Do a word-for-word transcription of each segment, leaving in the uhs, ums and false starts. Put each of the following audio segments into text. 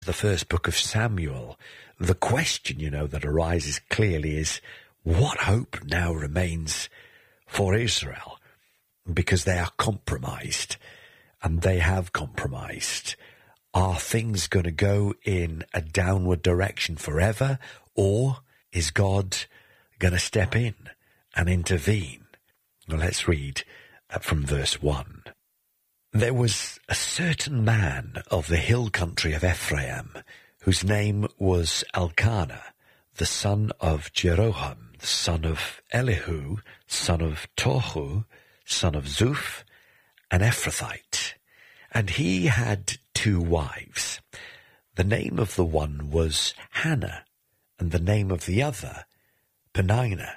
the first book of Samuel, the question, you know, that arises clearly is, what hope now remains for Israel? Because they are compromised, and they have compromised. Are things going to go in a downward direction forever, or is God going to step in and intervene? Well, let's read from verse one. There was a certain man of the hill country of Ephraim, whose name was Elkanah, the son of Jeroham, the son of Elihu, son of Tohu, son of Zuph, an Ephrathite. And he had two wives. The name of the one was Hannah, and the name of the other Peninnah.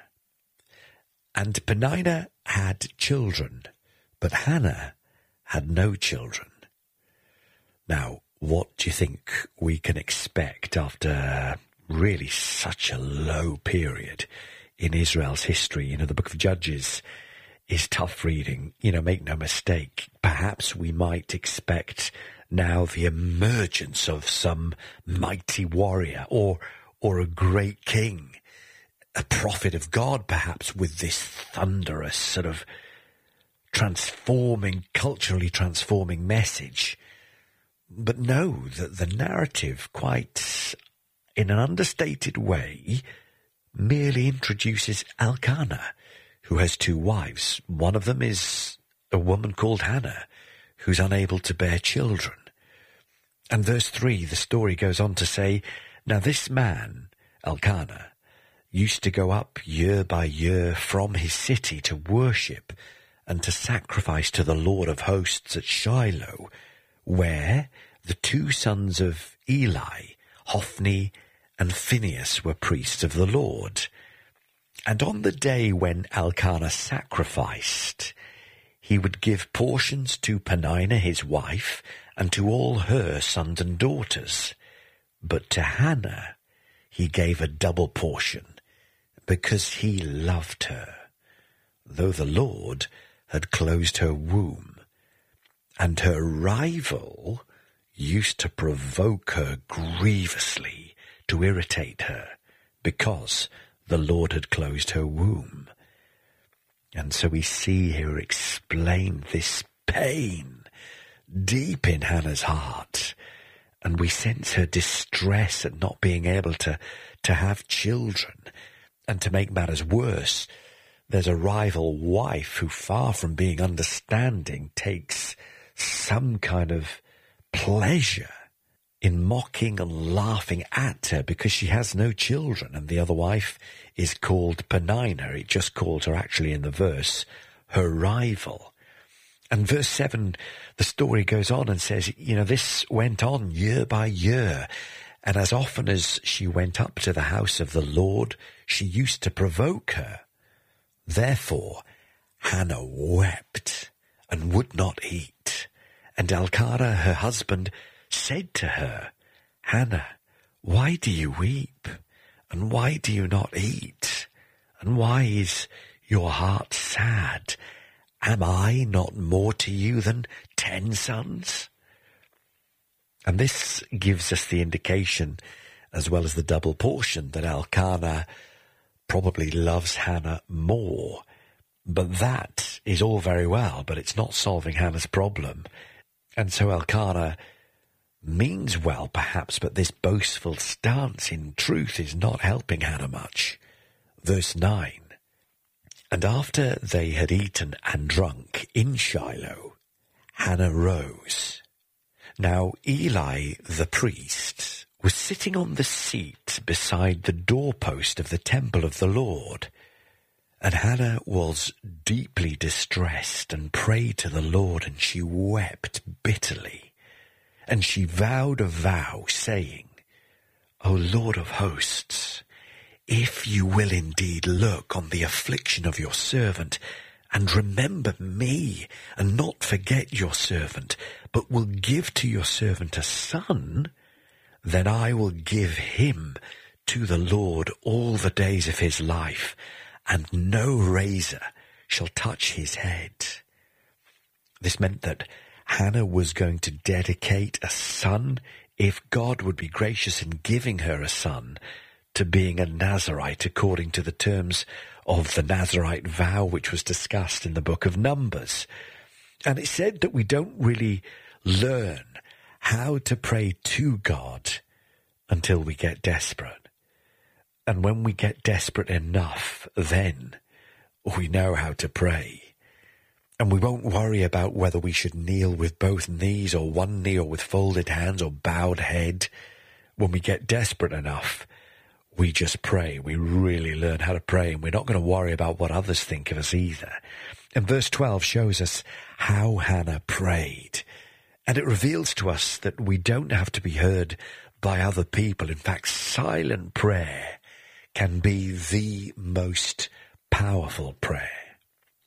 And Peninnah had children, but Hannah had no children. Now, what do you think we can expect after really such a low period in Israel's history? You know, the book of Judges is tough reading. You know, make no mistake, perhaps we might expect now the emergence of some mighty warrior or or a great king, a prophet of God, perhaps, with this thunderous sort of transforming, culturally transforming message. But no, the, the narrative, quite in an understated way, merely introduces Elkanah, who has two wives. One of them is a woman called Hannah, who's unable to bear children. And verse three, the story goes on to say, now this man, Elkanah, used to go up year by year from his city to worship and to sacrifice to the Lord of hosts at Shiloh, where the two sons of Eli, Hophni and Phinehas, were priests of the Lord. And on the day when Elkanah sacrificed, he would give portions to Peninnah his wife and to all her sons and daughters. But to Hannah he gave a double portion, because he loved her, though the Lord had closed her womb. And her rival used to provoke her grievously, to irritate her, because the Lord had closed her womb. And so we see here explained this pain deep in Hannah's heart, and we sense her distress at not being able to, to have children. And to make matters worse, there's a rival wife who, far from being understanding, takes some kind of pleasure in mocking and laughing at her because she has no children. And the other wife is called Peninnah. It just called her, actually, in the verse, her rival. And verse seven, the story goes on and says, you know, this went on year by year. And as often as she went up to the house of the Lord, she used to provoke her. Therefore, Hannah wept and would not eat. And Elkanah, her husband, said to her, Hannah, why do you weep? And why do you not eat? And why is your heart sad? Am I not more to you than ten sons? And this gives us the indication, as well as the double portion, that Elkanah probably loves Hannah more. But that is all very well, but it's not solving Hannah's problem. And so Elkanah means well, perhaps, but this boastful stance in truth is not helping Hannah much. Verse nine, and after they had eaten and drunk in Shiloh, Hannah rose. Now Eli the priest was sitting on the seat beside the doorpost of the temple of the Lord, and Hannah was deeply distressed and prayed to the Lord, and she wept bitterly. And she vowed a vow, saying, O Lord of hosts, if you will indeed look on the affliction of your servant, and remember me, and not forget your servant, but will give to your servant a son, then I will give him to the Lord all the days of his life, and no razor shall touch his head. This meant that Hannah was going to dedicate a son if God would be gracious in giving her a son, to being a Nazirite according to the terms of the Nazirite vow which was discussed in the book of Numbers. And it said that we don't really learn how to pray to God until we get desperate. And when we get desperate enough, then we know how to pray. And we won't worry about whether we should kneel with both knees or one knee or with folded hands or bowed head. When we get desperate enough, we just pray. We really learn how to pray, and we're not going to worry about what others think of us either. And verse twelve shows us how Hannah prayed. And it reveals to us that we don't have to be heard by other people. In fact, silent prayer can be the most powerful prayer.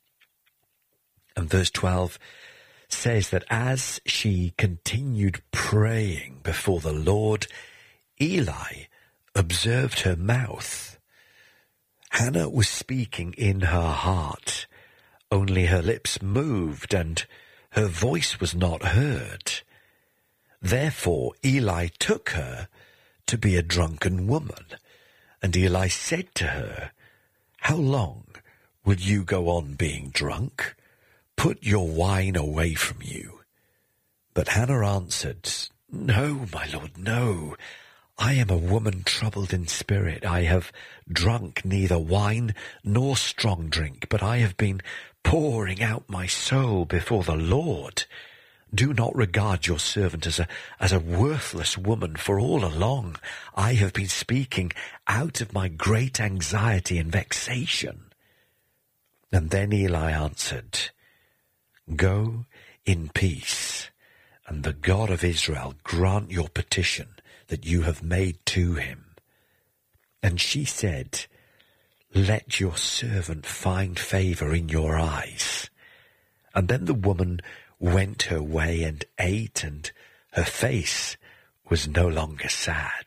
And verse twelve says that as she continued praying before the Lord, Eli observed her mouth. Hannah was speaking in her heart. Only her lips moved and her voice was not heard. Therefore Eli took her to be a drunken woman. And Eli said to her, "How long will you go on being drunk? Put your wine away from you." But Hannah answered, "No, my lord, no. I am a woman troubled in spirit. I have drunk neither wine nor strong drink, but I have been pouring out my soul before the Lord. Do not regard your servant as a, as a worthless woman, for all along I have been speaking out of my great anxiety and vexation." And then Eli answered, "Go in peace, and the God of Israel grant your petition that you have made to him." And she said, "Let your servant find favor in your eyes." And then the woman went her way and ate, and her face was no longer sad.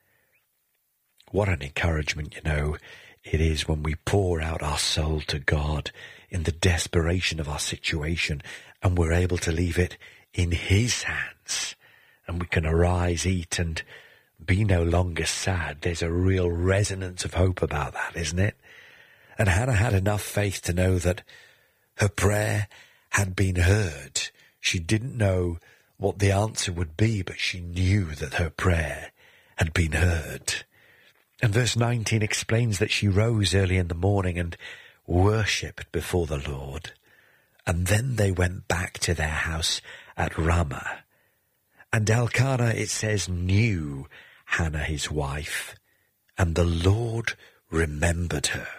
What an encouragement, you know, it is when we pour out our soul to God in the desperation of our situation, and we're able to leave it in his hands. And we can arise, eat, and be no longer sad. There's a real resonance of hope about that, isn't it? And Hannah had enough faith to know that her prayer had been heard. She didn't know what the answer would be, but she knew that her prayer had been heard. And verse nineteen explains that she rose early in the morning and worshipped before the Lord. And then they went back to their house at Ramah. And Elkanah, it says, knew Hannah his wife, and the Lord remembered her.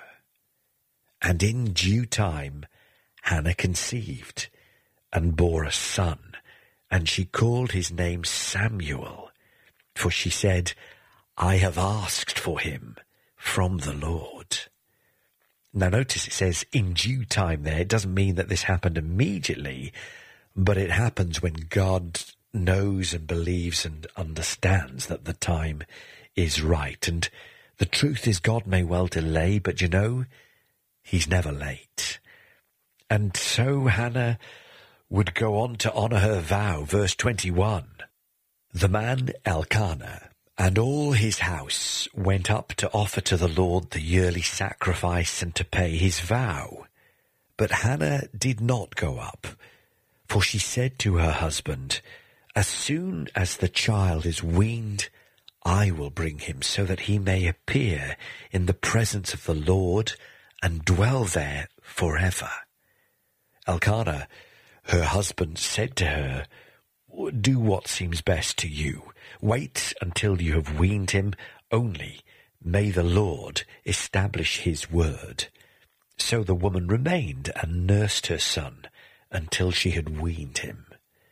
And in due time Hannah conceived and bore a son, and she called his name Samuel, for she said, "I have asked for him from the Lord." Now notice it says in due time there. It doesn't mean that this happened immediately, but it happens when God knows and believes and understands that the time is right. And the truth is, God may well delay, but you know, he's never late. And so Hannah would go on to honour her vow. Verse twenty-one, "The man Elkanah and all his house went up to offer to the Lord the yearly sacrifice and to pay his vow. But Hannah did not go up, for she said to her husband, 'As soon as the child is weaned, I will bring him, so that he may appear in the presence of the Lord and dwell there forever.' Elkanah, her husband, said to her, 'Do what seems best to you. Wait until you have weaned him, only may the Lord establish his word.' So the woman remained and nursed her son until she had weaned him."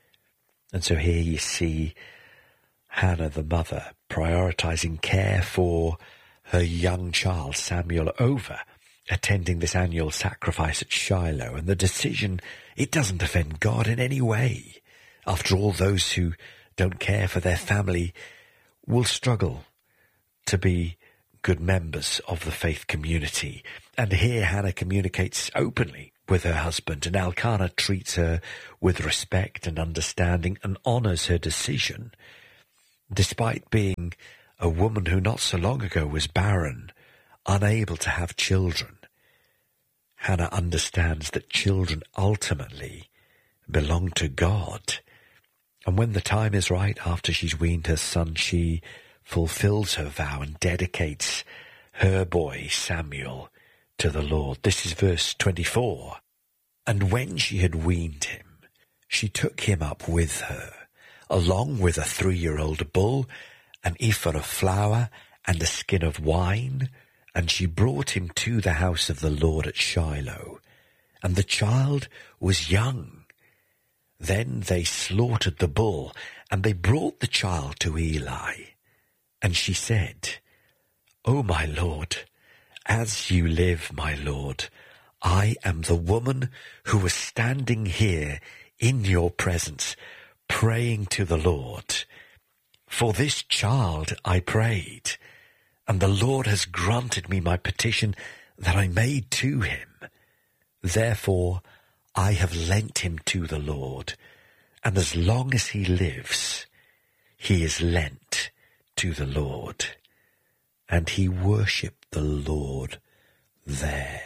And so here you see Hannah, the mother, prioritizing care for her young child, Samuel, over attending this annual sacrifice at Shiloh. And the decision, it doesn't offend God in any way. After all, those who don't care for their family will struggle to be good members of the faith community. And here Hannah communicates openly with her husband, and Elkanah treats her with respect and understanding and honours her decision. Despite being a woman who not so long ago was barren, unable to have children, Hannah understands that children ultimately belong to God. And when the time is right, after she's weaned her son, she fulfills her vow and dedicates her boy Samuel to the Lord. This is verse twenty-four. And when she had weaned him, she took him up with her, along with a three-year-old bull, an ephah of flour, and a skin of wine, and she brought him to the house of the Lord at Shiloh. And the child was young. Then they slaughtered the bull, and they brought the child to Eli. And she said, O my Lord, as you live, my Lord, I am the woman who was standing here in your presence, praying to the Lord. For this child I prayed, and the Lord has granted me my petition that I made to him. Therefore I have lent him to the Lord, and as long as he lives, he is lent to the Lord. And he worshipped the Lord there.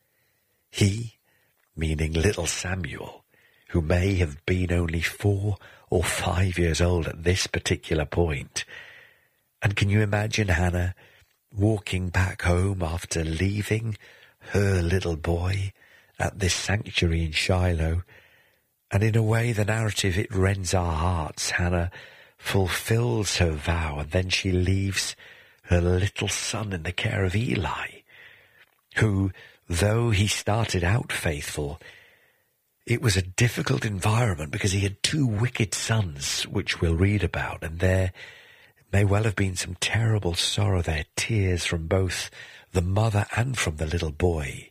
He, meaning little Samuel, who may have been only four or five years old at this particular point. And can you imagine Hannah walking back home after leaving her little boy at this sanctuary in Shiloh? And in a way, the narrative, it rends our hearts. Hannah fulfills her vow, and then she leaves her little son in the care of Eli, who, though he started out faithful, it was a difficult environment because he had two wicked sons, which we'll read about, and there may well have been some terrible sorrow there, tears from both the mother and from the little boy.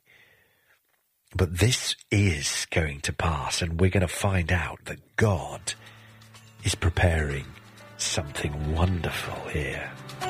But this is going to pass, and we're going to find out that God is preparing something wonderful here.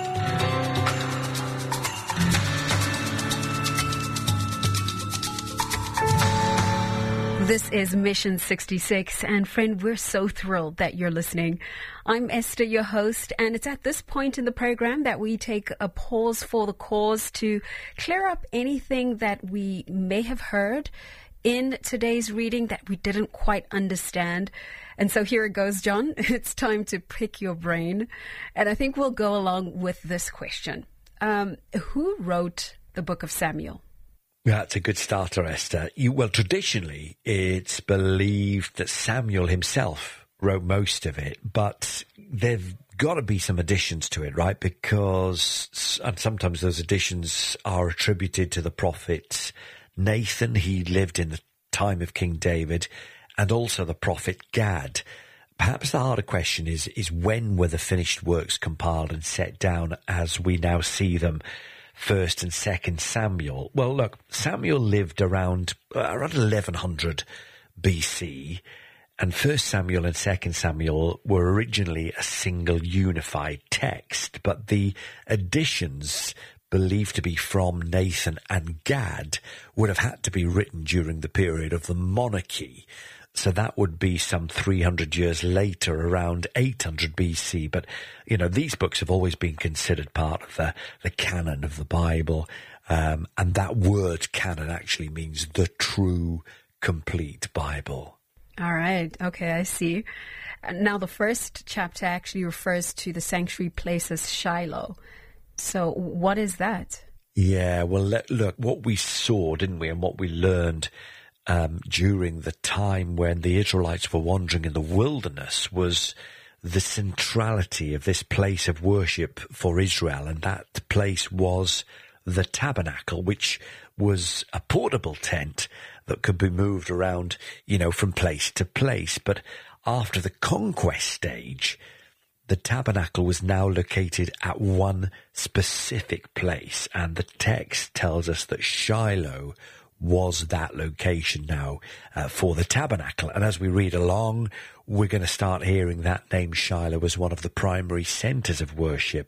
This is Mission sixty-six, and friend, we're so thrilled that you're listening. I'm Esther, your host, and it's at this point in the program that we take a pause for the cause to clear up anything that we may have heard in today's reading that we didn't quite understand. And so here it goes, John. It's time to pick your brain. And I think we'll go along with this question. Um, who wrote the book of Samuel? That's a good starter, Esther. You, well, traditionally, it's believed that Samuel himself wrote most of it, but there've got to be some additions to it, right? Because, and sometimes those additions are attributed to the prophet Nathan. He lived in the time of King David, and also the prophet Gad. Perhaps the harder question is, is when were the finished works compiled and set down as we now see them? First and Second Samuel. Well, look, Samuel lived around uh, around eleven hundred B C, and First Samuel and Second Samuel were originally a single unified text, but the additions believed to be from Nathan and Gad would have had to be written during the period of the monarchy. So that would be some three hundred years later, around eight hundred B C. But, you know, these books have always been considered part of the, the canon of the Bible. Um, and that word canon actually means the true, complete Bible. All right. Okay, I see. Now, the first chapter actually refers to the sanctuary place as Shiloh. So what is that? Yeah, well, let, look, what we saw, didn't we, and what we learned Um, during the time when the Israelites were wandering in the wilderness was the centrality of this place of worship for Israel, and that place was the tabernacle, which was a portable tent that could be moved around, you know, from place to place. But after the conquest stage, the tabernacle was now located at one specific place, and the text tells us that Shiloh was that location now uh, for the tabernacle. And as we read along, we're going to start hearing that name Shiloh was one of the primary centers of worship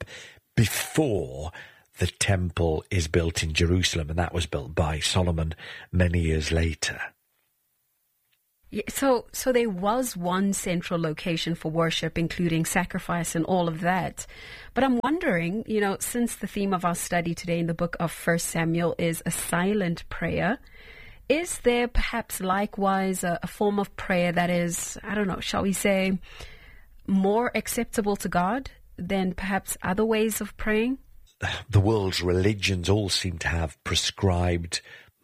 before the temple is built in Jerusalem, and that was built by Solomon many years later. So, so there was one central location for worship, including sacrifice and all of that. But I'm wondering, you know, since the theme of our study today in the book of First Samuel is a silent prayer, is there perhaps likewise a, a form of prayer that is, I don't know, shall we say, more acceptable to God than perhaps other ways of praying? The world's religions all seem to have prescribed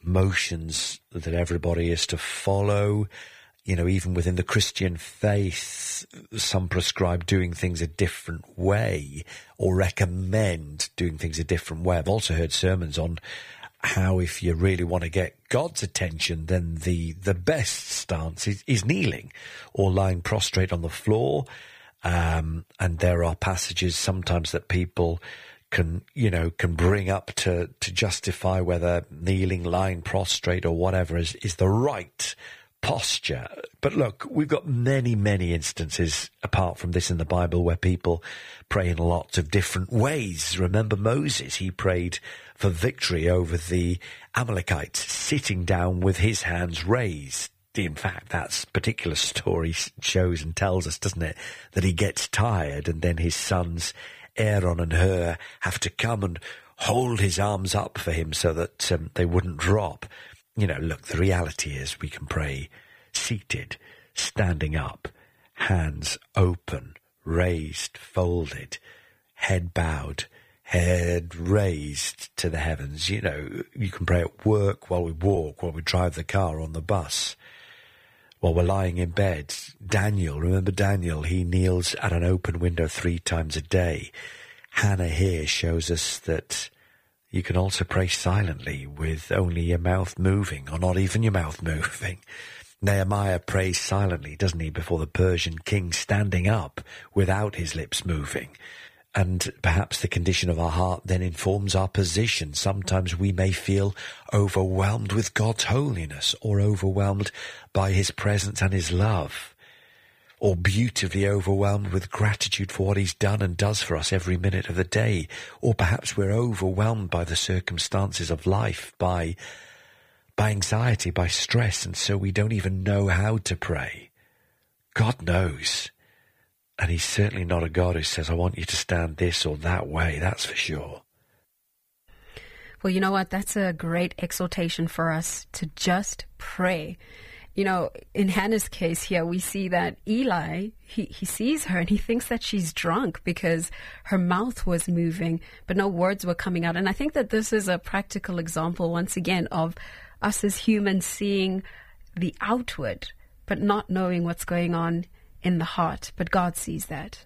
motions that everybody is to follow. You know, even within the Christian faith, some prescribe doing things a different way or recommend doing things a different way. I've also heard sermons on how if you really want to get God's attention, then the, the best stance is, is kneeling or lying prostrate on the floor. Um, and there are passages sometimes that people can, you know, can bring up to, to justify whether kneeling, lying prostrate or whatever is, is the right posture. But look, we've got many, many instances apart from this in the Bible where people pray in lots of different ways. Remember Moses, he prayed for victory over the Amalekites, sitting down with his hands raised. In fact, that particular story shows and tells us, doesn't it, that he gets tired and then his sons Aaron and Hur have to come and hold his arms up for him so that um, they wouldn't drop. You know, look, the reality is we can pray seated, standing up, hands open, raised, folded, head bowed, head raised to the heavens. You know, you can pray at work, while we walk, while we drive the car, on the bus, while we're lying in bed. Daniel, remember Daniel, he kneels at an open window three times a day. Hannah here shows us that you can also pray silently with only your mouth moving, or not even your mouth moving. Nehemiah prays silently, doesn't he, before the Persian king, standing up without his lips moving. And perhaps the condition of our heart then informs our position. Sometimes we may feel overwhelmed with God's holiness, or overwhelmed by his presence and his love, or beautifully overwhelmed with gratitude for what he's done and does for us every minute of the day. Or perhaps we're overwhelmed by the circumstances of life, by, by anxiety, by stress, and so we don't even know how to pray. God knows. And he's certainly not a God who says, I want you to stand this or that way, that's for sure. Well, you know what? That's a great exhortation for us to just pray. You know, in Hannah's case here, we see that Eli, he, he sees her and he thinks that she's drunk because her mouth was moving, but no words were coming out. And I think that this is a practical example, once again, of us as humans seeing the outward, but not knowing what's going on in the heart. But God sees that.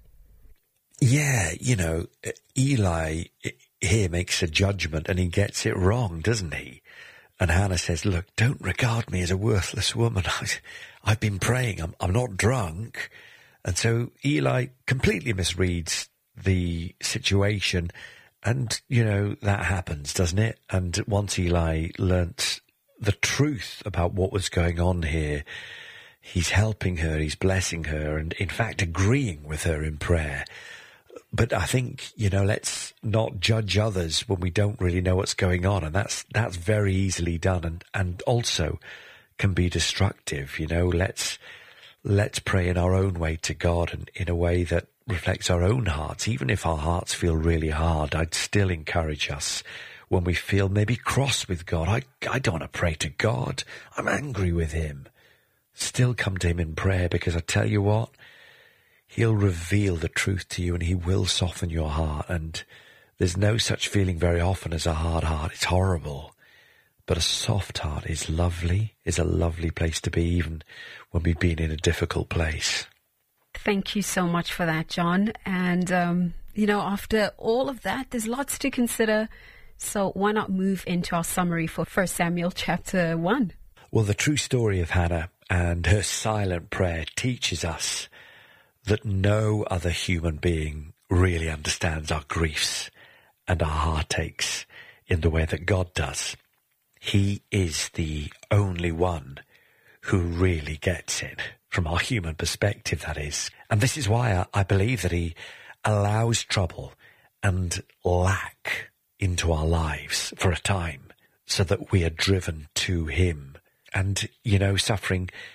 Yeah, you know, Eli here makes a judgment and he gets it wrong, doesn't he? And Hannah says, look, don't regard me as a worthless woman. I, I've been praying. I'm, I'm not drunk. And so Eli completely misreads the situation. And, you know, that happens, doesn't it? And once Eli learnt the truth about what was going on here, he's helping her, he's blessing her, and in fact agreeing with her in prayer. But I think, you know, let's not judge others when we don't really know what's going on. And that's that's very easily done, and, and also can be destructive. You know, let's let's pray in our own way to God and in a way that reflects our own hearts. Even if our hearts feel really hard, I'd still encourage us when we feel maybe cross with God. I, I don't want to pray to God. I'm angry with him. Still come to him in prayer, because I tell you what, he'll reveal the truth to you and he will soften your heart. And there's no such feeling very often as a hard heart. It's horrible. But a soft heart is lovely, is a lovely place to be, even when we've been in a difficult place. Thank you so much for that, John. And, um, you know, after all of that, there's lots to consider. So why not move into our summary for First Samuel chapter one? Well, the true story of Hannah and her silent prayer teaches us that no other human being really understands our griefs and our heartaches in the way that God does. He is the only one who really gets it, from our human perspective, that is. And this is why I, I believe that he allows trouble and lack into our lives for a time, so that we are driven to him. And, you know, suffering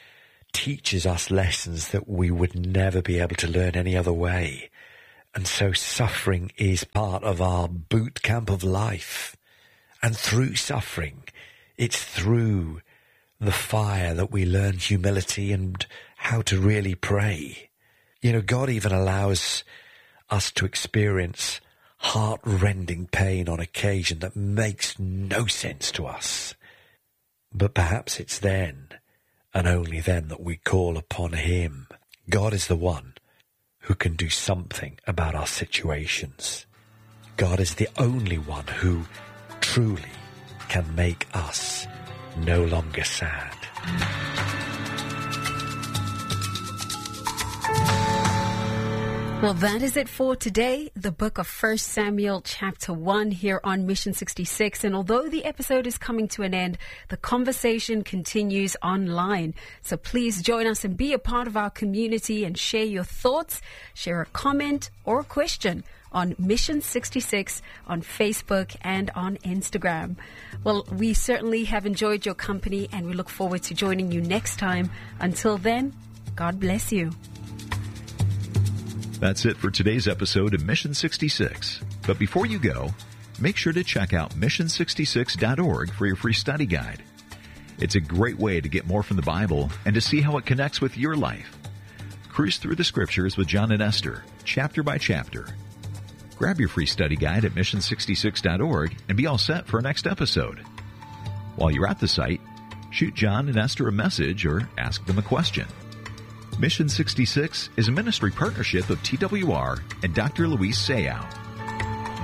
teaches us lessons that we would never be able to learn any other way. And so suffering is part of our boot camp of life. And through suffering, it's through the fire that we learn humility and how to really pray. You know, God even allows us to experience heart-rending pain on occasion that makes no sense to us. But perhaps it's then, and only then, that we call upon Him. God is the one who can do something about our situations. God is the only one who truly can make us no longer sad. Well, that is it for today. The book of First Samuel chapter one here on Mission sixty-six. And although the episode is coming to an end, the conversation continues online. So please join us and be a part of our community and share your thoughts, share a comment or a question on Mission sixty-six on Facebook and on Instagram. Well, we certainly have enjoyed your company and we look forward to joining you next time. Until then, God bless you. That's it for today's episode of Mission sixty-six. But before you go, make sure to check out mission sixty-six dot org for your free study guide. It's a great way to get more from the Bible and to see how it connects with your life. Cruise through the scriptures with John and Esther, chapter by chapter. Grab your free study guide at mission sixty-six dot org and be all set for our next episode. While you're at the site, shoot John and Esther a message or ask them a question. Mission sixty-six is a ministry partnership of T W R and Doctor Luis Sayao.